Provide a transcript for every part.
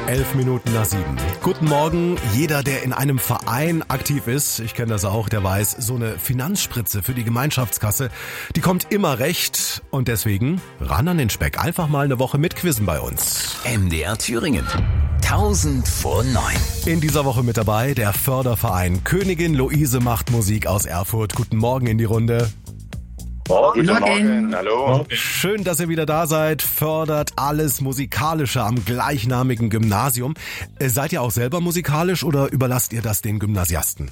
7:11. Guten Morgen. Jeder, der in einem Verein aktiv ist, ich kenne das auch, der weiß, so eine Finanzspritze für die Gemeinschaftskasse, die kommt immer recht. Und deswegen ran an den Speck. Einfach mal eine Woche mitquizzen bei uns. MDR Thüringen. 1000 vor 9. In dieser Woche mit dabei der Förderverein Königin Luise macht Musik aus Erfurt. Guten Morgen in die Runde. Guten Morgen. Hallo. Schön, dass ihr wieder da seid. Fördert alles Musikalische am gleichnamigen Gymnasium. Seid ihr auch selber musikalisch oder überlasst ihr das den Gymnasiasten?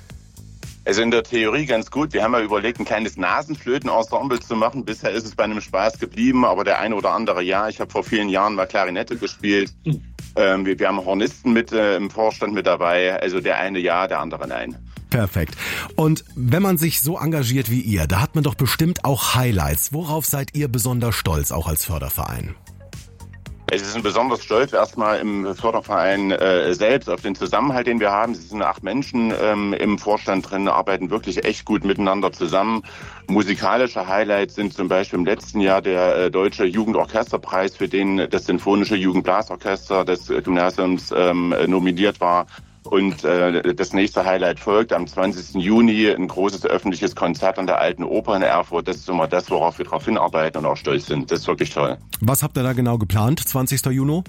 Also in der Theorie ganz gut. Wir haben ja überlegt, ein kleines Nasenflöten-Ensemble zu machen. Bisher ist es bei einem Spaß geblieben, aber der eine oder andere ja. Ich habe vor vielen Jahren mal Klarinette gespielt. Wir haben Hornisten mit im Vorstand mit dabei. Also der eine ja, der andere nein. Perfekt. Und wenn man sich so engagiert wie ihr, da hat man doch bestimmt auch Highlights. Worauf seid ihr besonders stolz, auch als Förderverein? Wir sind besonders stolz erstmal im Förderverein selbst auf den Zusammenhalt, den wir haben. Es sind 8 Menschen im Vorstand drin, arbeiten wirklich echt gut miteinander zusammen. Musikalische Highlights sind zum Beispiel im letzten Jahr der Deutsche Jugendorchesterpreis, für den das Sinfonische Jugendblasorchester des Gymnasiums nominiert war. Und das nächste Highlight folgt am 20. Juni, ein großes öffentliches Konzert an der Alten Oper in Erfurt. Das ist immer das, worauf wir drauf hinarbeiten und auch stolz sind. Das ist wirklich toll. Was habt ihr da genau geplant, 20. Juni?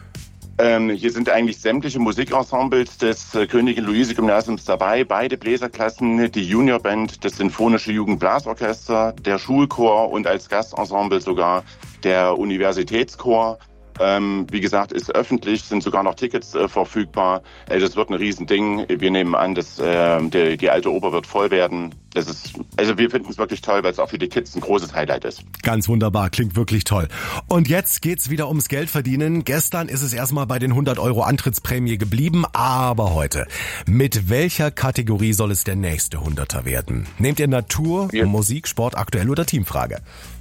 Hier sind eigentlich sämtliche Musikensembles des Königin Luise Gymnasiums dabei. Beide Bläserklassen, die Juniorband, das Sinfonische Jugendblasorchester, der Schulchor und als Gastensemble sogar der Universitätschor. Wie gesagt, ist öffentlich, sind sogar noch Tickets verfügbar. Das wird ein Riesending. Wir nehmen an, dass die Alte Oper wird voll werden. Wir finden es wirklich toll, weil es auch für die Kids ein großes Highlight ist. Ganz wunderbar, klingt wirklich toll. Und jetzt geht's wieder ums Geld verdienen. Gestern ist es erstmal bei den 100 € Antrittsprämie geblieben, aber heute. Mit welcher Kategorie soll es der nächste 100er werden? Nehmt ihr Natur, Musik, Sport, aktuell oder Teamfrage?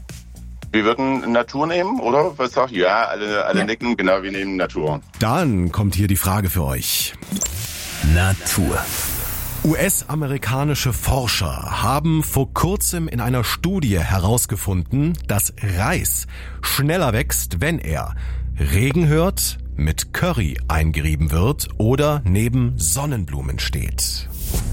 Wir würden Natur nehmen, oder? Was sagt? Ja, alle nicken. Genau, wir nehmen Natur. Dann kommt hier die Frage für euch. Natur. US-amerikanische Forscher haben vor kurzem in einer Studie herausgefunden, dass Reis schneller wächst, wenn er Regen hört, mit Curry eingerieben wird oder neben Sonnenblumen steht.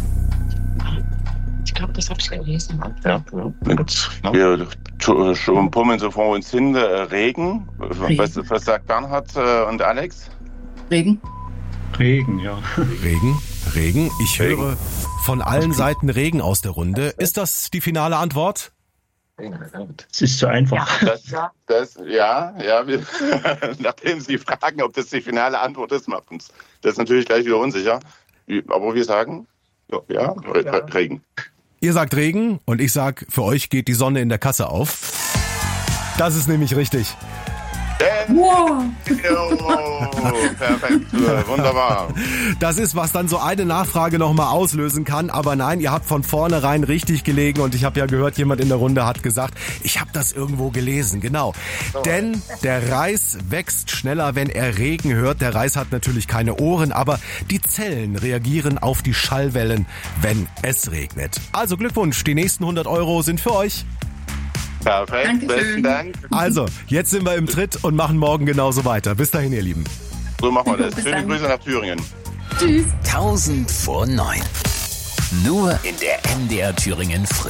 Ich glaube, das habe ich gelesen. Ja. Wir schon pummeln so vor uns hin. Regen. Was sagt Bernhard und Alex? Regen, ja. Regen. Ich höre von allen Seiten Regen aus der Runde. Ist das die finale Antwort? Es ist zu einfach. Ja. Nachdem Sie fragen, ob das die finale Antwort ist, macht uns das natürlich gleich wieder unsicher. Aber wir sagen, Regen. Ihr sagt Regen und ich sag, für euch geht die Sonne in der Kasse auf. Das ist nämlich richtig. Wow. Perfekt, wunderbar. Das ist, was dann so eine Nachfrage nochmal auslösen kann. Aber nein, ihr habt von vornherein richtig gelegen. Und ich habe ja gehört, jemand in der Runde hat gesagt, ich habe das irgendwo gelesen. Genau. Denn der Reis wächst schneller, wenn er Regen hört. Der Reis hat natürlich keine Ohren, aber die Zellen reagieren auf die Schallwellen, wenn es regnet. Also Glückwunsch, die nächsten 100 € sind für euch. Perfekt, Dankeschön. besten Dank. Also, jetzt sind wir im Tritt und machen morgen genauso weiter. Bis dahin, ihr Lieben. So machen wir das. Bis Schöne dann. Grüße nach Thüringen. Tschüss. 1000 vor 9. Nur in der MDR Thüringen Früh.